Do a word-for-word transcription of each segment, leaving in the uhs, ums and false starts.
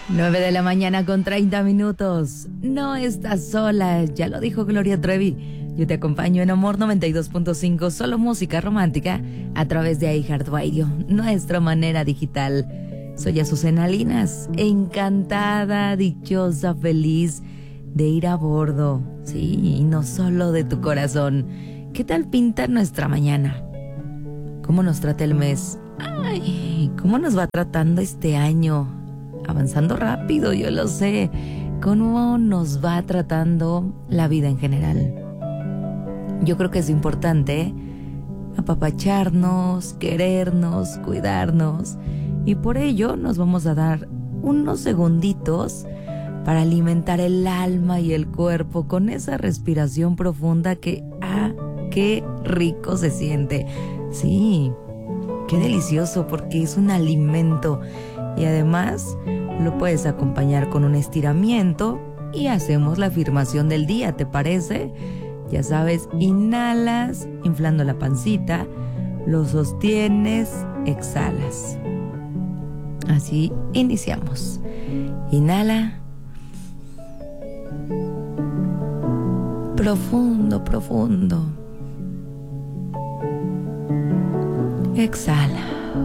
nueve de la mañana con treinta minutos. No estás sola, ya lo dijo Gloria Trevi. Yo te acompaño en Amor noventa y dos punto cinco, solo música romántica a través de iHeartRadio, nuestra manera digital. Soy Azucena Linas, encantada, dichosa, feliz de ir a bordo. Sí, y no solo de tu corazón. ¿Qué tal pinta nuestra mañana? ¿Cómo nos trata el mes? Ay, ¿cómo nos va tratando este año? Avanzando rápido, yo lo sé. ¿Cómo nos va tratando la vida en general? Yo creo que es importante apapacharnos, querernos, cuidarnos. Y por ello nos vamos a dar unos segunditos para alimentar el alma y el cuerpo con esa respiración profunda que, ah, qué rico se siente. Sí, qué delicioso porque es un alimento. Y además lo puedes acompañar con un estiramiento y hacemos la afirmación del día, ¿te parece? Ya sabes, inhalas, inflando la pancita, lo sostienes, exhalas. Así iniciamos. Inhala. Profundo, profundo. Exhala.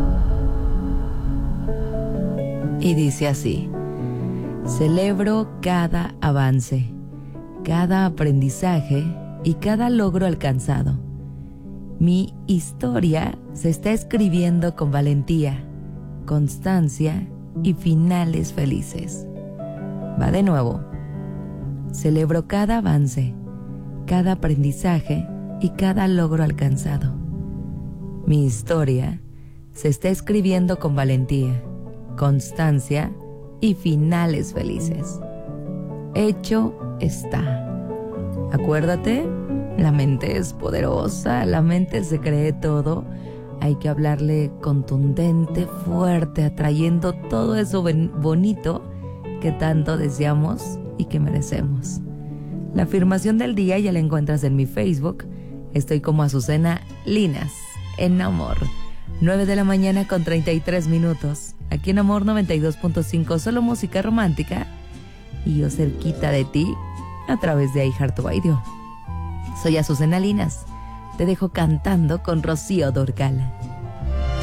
Y dice así: celebro cada avance, cada aprendizaje y cada logro alcanzado. Mi historia se está escribiendo con valentía, constancia y finales felices. Va de nuevo. Celebro cada avance, cada aprendizaje y cada logro alcanzado. Mi historia se está escribiendo con valentía, constancia y finales felices. Hecho está. Acuérdate, la mente es poderosa, la mente se cree todo. Hay que hablarle contundente, fuerte, atrayendo todo eso bonito que tanto deseamos y que merecemos. La afirmación del día ya la encuentras en mi Facebook. Estoy como Azucena Linas, en Amor. nueve de la mañana con treinta y tres minutos. Aquí en Amor noventa y dos punto cinco, solo música romántica. Y yo cerquita de ti a través de iHeartRadio. Soy Azucena Linas. Te dejo cantando con Rocío Dúrcal.